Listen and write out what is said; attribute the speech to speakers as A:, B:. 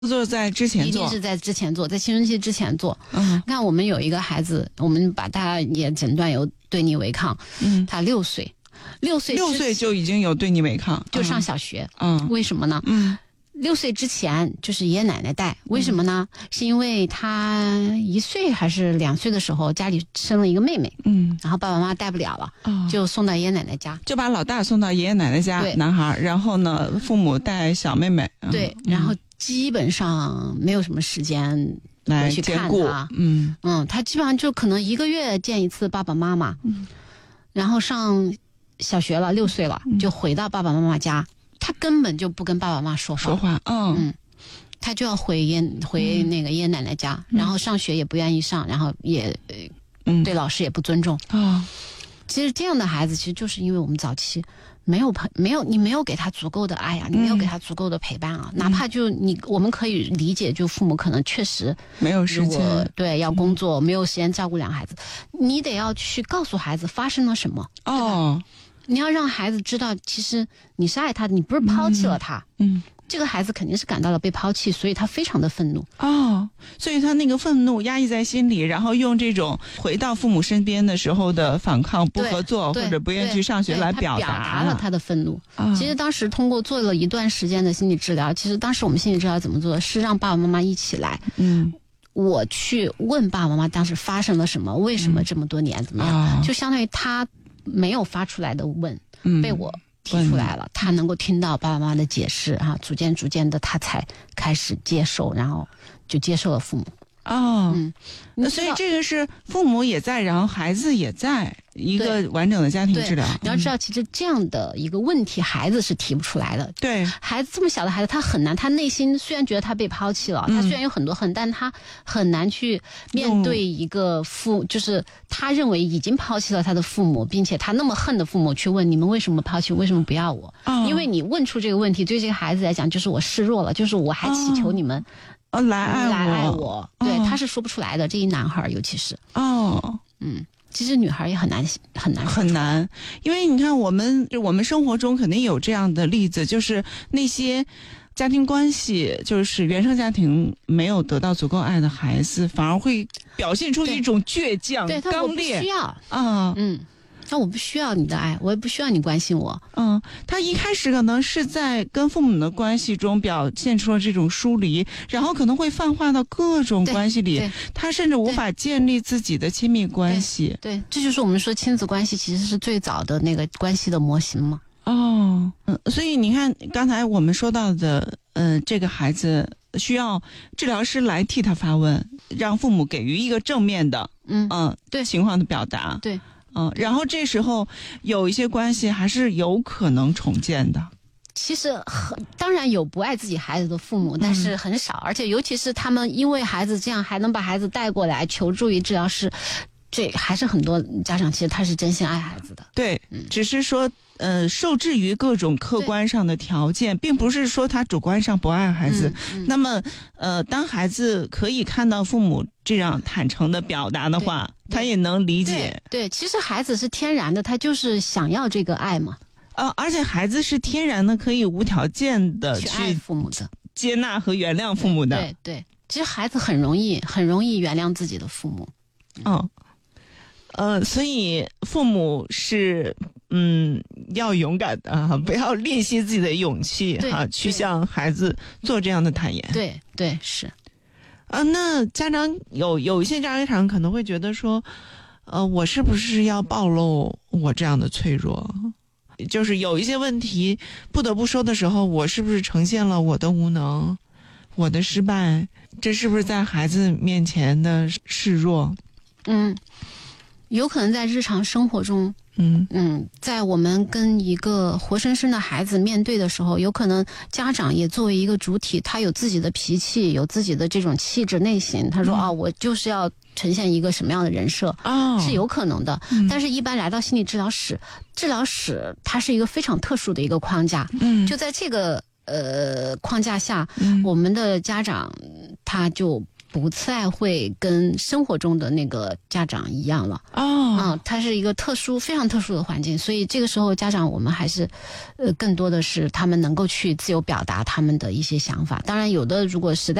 A: 做在之前做，
B: 一定是在之前做，在青春期之前做。看我们有一个孩子，我们把他也诊断有对逆违抗，他6岁
A: 就已经有对逆违抗，
B: 就上小学。为什么呢？6岁之前就是爷爷奶奶带，为什么呢？是因为他1岁还是2岁的时候，家里生了一个妹妹，然后爸爸妈妈带不了了，就送到爷爷奶奶家，
A: 就把老大送到爷爷奶奶家，男孩，然后呢，父母带小妹妹，
B: 对，然后基本上没有什么时间
A: 来
B: 去看他，他基本上就可能1个月见一次爸爸妈妈，然后上小学了，6岁了，就回到爸爸妈妈家。他根本就不跟爸爸妈妈说话，他就要回那个爷爷奶奶家，然后上学也不愿意上，然后也对老师也不尊重。其实这样的孩子，其实就是因为我们早期你没有给他足够的爱啊，你没有给他足够的陪伴啊，哪怕就我们可以理解，就父母可能确实
A: 没有时间，
B: 对，要工作，没有时间照顾2个孩子，你得要去告诉孩子发生了什么。你要让孩子知道，其实你是爱他的，你不是抛弃了他。这个孩子肯定是感到了被抛弃，所以他非常的愤怒。
A: 所以他那个愤怒压抑在心里，然后用这种回到父母身边的时候的反抗、不合作或者不愿意去上学来表
B: 达了他的愤怒。其实当时通过做了一段时间的心理治疗，其实当时我们心理治疗怎么做的？是让爸爸妈妈一起来。我去问爸爸妈妈当时发生了什么，为什么这么多年怎么样？就相当于他没有发出来的问，被我提出来了，他能够听到爸爸妈妈的解释逐渐的他才开始接受，然后就接受了父母。
A: 所以这个是父母也在，然后孩子也在，一个完整的家庭治疗。
B: 你要知道，其实这样的一个问题，孩子是提不出来的。
A: 对，
B: 孩子这么小的孩子，他很难，他内心虽然觉得他被抛弃了，他虽然有很多恨，但他很难去面对一个就是他认为已经抛弃了他的父母，并且他那么恨的父母去问你们为什么抛弃我，为什么不要我？因为你问出这个问题，对这个孩子来讲，就是我示弱了，就是我还祈求你们。
A: 来爱我，
B: 对，他是说不出来的。这一男孩，尤其是其实女孩也很难，
A: 因为你看我们生活中肯定有这样的例子，就是那些家庭关系，就是原生家庭没有得到足够爱的孩子，反而会表现出一种倔强、刚烈。
B: 我不需要那我不需要你的爱，我也不需要你关心我。
A: 他一开始可能是在跟父母的关系中表现出了这种疏离，然后可能会泛化到各种关系里，他甚至无法建立自己的亲密关系。
B: 对，这就是我们说亲子关系其实是最早的那个关系的模型嘛。
A: 所以你看刚才我们说到的，这个孩子需要治疗师来替他发问，让父母给予一个正面的情况的表达。
B: 对。
A: 然后这时候有一些关系还是有可能重建的。
B: 其实当然有不爱自己孩子的父母，但是很少，而且尤其是他们因为孩子这样还能把孩子带过来求助于治疗师，这还是很多家长其实他是真心爱孩子的。
A: 对，只是说受制于各种客观上的条件，并不是说他主观上不爱孩子。那么当孩子可以看到父母这样坦诚的表达的话，他也能理解。
B: 对，其实孩子是天然的，他就是想要这个爱嘛。
A: 而且孩子是天然的可以无条件的
B: 去爱父母的，
A: 接纳和原谅父母的。
B: 对，其实孩子很容易原谅自己的父母。
A: 所以父母是要勇敢的不要练习自己的勇气去向孩子做这样的坦言。
B: 对是。
A: 那家长有一些家长可能会觉得说，我是不是要暴露我这样的脆弱？就是有一些问题不得不说的时候，我是不是呈现了我的无能，我的失败？这是不是在孩子面前的示弱？
B: 有可能在日常生活中，在我们跟一个活生生的孩子面对的时候，有可能家长也作为一个主体，他有自己的脾气，有自己的这种气质内心。他说我就是要呈现一个什么样的人设，是有可能的。但是一般来到心理治疗室它是一个非常特殊的一个框架。就在这个框架下，我们的家长他就不再会跟生活中的那个家长一样了。它是一个非常特殊的环境，所以这个时候家长我们还是更多的是他们能够去自由表达他们的一些想法。当然有的如果实在